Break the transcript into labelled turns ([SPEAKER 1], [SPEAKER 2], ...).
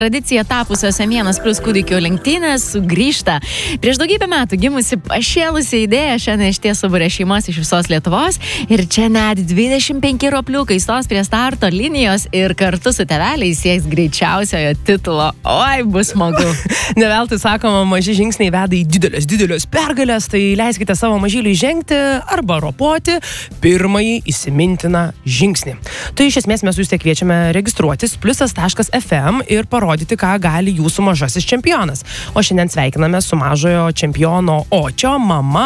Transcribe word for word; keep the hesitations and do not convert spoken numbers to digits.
[SPEAKER 1] Tradicija tapusios Semienos plius kūdikio lenktynės sugrįžta. Prieš daugybę metų gimusi pašėlusi idėja šiandien išties suburė šeimas iš visos Lietuvos ir čia net dvidešimt penki ropliukai stos prie starto linijos ir kartu su tėveliais sieks greičiausiojo titulo. Oi, bus smagu.
[SPEAKER 2] Neveltui sakoma, maži žingsniai veda į didelės, didelės pergalės, tai leiskite savo mažyliui žengti arba ropoti pirmąjį įsimintiną žingsnį. Tai iš esmės mes jūs tiek kviečiame registruotis pliusas taškas ef em ir parodyti, ką gali jūsų mažasis čempionas. O šiandien sveikiname su mažojo čempiono Očio mama